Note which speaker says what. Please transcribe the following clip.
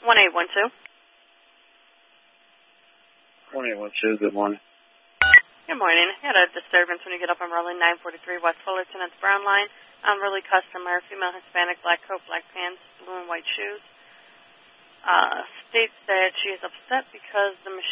Speaker 1: 1812.
Speaker 2: 1812, good morning.
Speaker 1: Good morning. I had a disturbance when you get up on Rolling 943 West Fullerton at the Brown Line. Really customer, female Hispanic, black coat, black pants, blue and white shoes. States that she is upset because the machine